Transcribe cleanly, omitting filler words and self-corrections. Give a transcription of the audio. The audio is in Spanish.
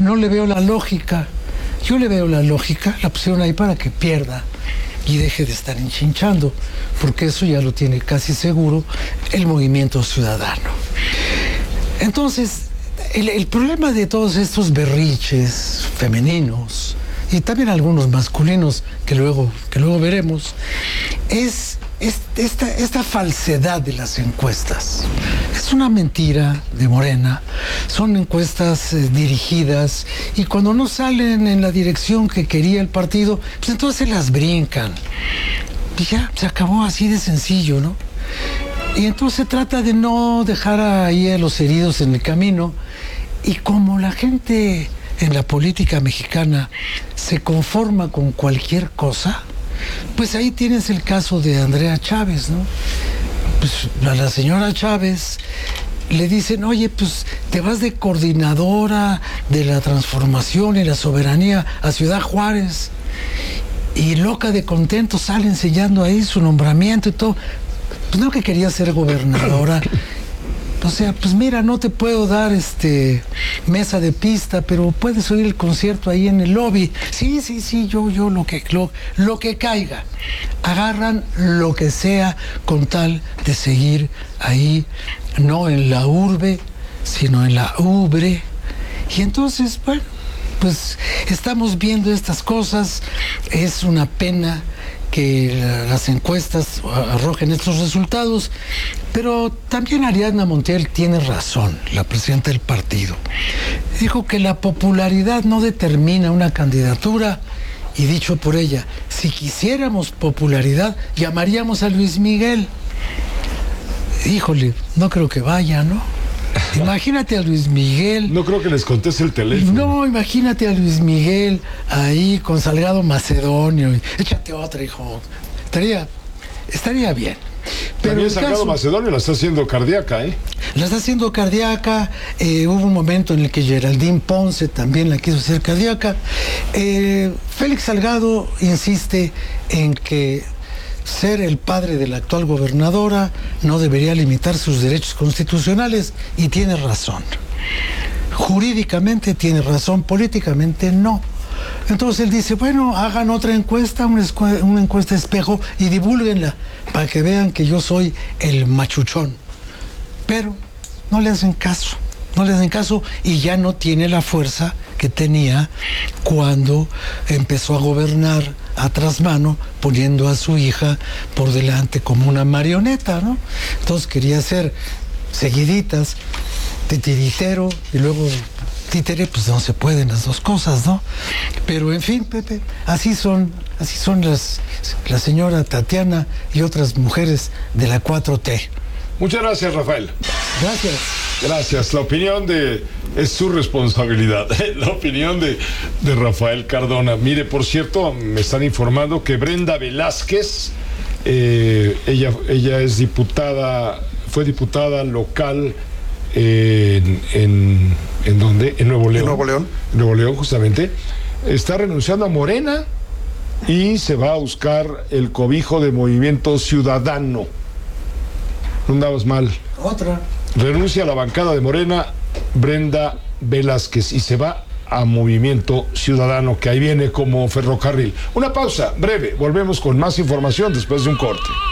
no le veo la lógica. Yo le veo la lógica, la pusieron ahí para que pierda y deje de estar enchinchando, porque eso ya lo tiene casi seguro el Movimiento Ciudadano. Entonces, el problema de todos estos berrinches femeninos y también algunos masculinos que luego veremos es esta falsedad de las encuestas. Es una mentira de Morena, son encuestas dirigidas, y cuando no salen en la dirección que quería el partido, pues entonces las brincan. Y ya, se acabó, así de sencillo, ¿no? Y entonces se trata de no dejar ahí a los heridos en el camino, y como la gente en la política mexicana se conforma con cualquier cosa, pues ahí tienes el caso de Andrea Chávez, ¿no? Pues a la señora Chávez le dicen, oye, pues te vas de coordinadora de la transformación y la soberanía a Ciudad Juárez, y loca de contento sale enseñando ahí su nombramiento y todo. Pues no, que quería ser gobernadora. O sea, pues mira, no te puedo dar mesa de pista, pero puedes oír el concierto ahí en el lobby. Sí, yo lo que caiga. Agarran lo que sea con tal de seguir ahí, no en la urbe, sino en la ubre. Y entonces, bueno, pues estamos viendo estas cosas. Es una pena que las encuestas arrojen estos resultados, pero también Ariadna Montiel tiene razón, la presidenta del partido. Dijo que la popularidad no determina una candidatura, y dicho por ella, si quisiéramos popularidad, llamaríamos a Luis Miguel. Híjole, no creo que vaya, ¿no? Imagínate a Luis Miguel. No creo que les conteste el teléfono. No, imagínate a Luis Miguel ahí con Salgado Macedonio. Échate otra, hijo. Estaría bien. Pero también Salgado Macedonio la está haciendo cardíaca, ¿eh? La está haciendo cardíaca. Hubo un momento en el que Geraldine Ponce también la quiso hacer cardíaca. Félix Salgado insiste en que ser el padre de la actual gobernadora no debería limitar sus derechos constitucionales, y tiene razón. Jurídicamente tiene razón, políticamente no. Entonces él dice, bueno, hagan otra encuesta, una encuesta espejo, y divúlguenla para que vean que yo soy el machuchón. Pero no le hacen caso. Y ya no tiene la fuerza que tenía cuando empezó a gobernar a trasmano, poniendo a su hija por delante como una marioneta, ¿no? Entonces quería hacer seguiditas, titiritero y luego títere, pues no se pueden las dos cosas, ¿no? Pero en fin, Pepe, así son la señora Tatiana y otras mujeres de la 4T. Muchas gracias, Rafael. Gracias. La opinión es su responsabilidad. La opinión de Rafael Cardona. Mire, por cierto, me están informando que Brenda Velázquez, ella es diputada, fue diputada local ¿en dónde? En Nuevo León. En Nuevo León, justamente. Está renunciando a Morena y se va a buscar el cobijo de Movimiento Ciudadano. No andabas mal. Otra. Renuncia a la bancada de Morena, Brenda Velázquez, y se va a Movimiento Ciudadano, que ahí viene como ferrocarril. Una pausa breve, volvemos con más información después de un corte.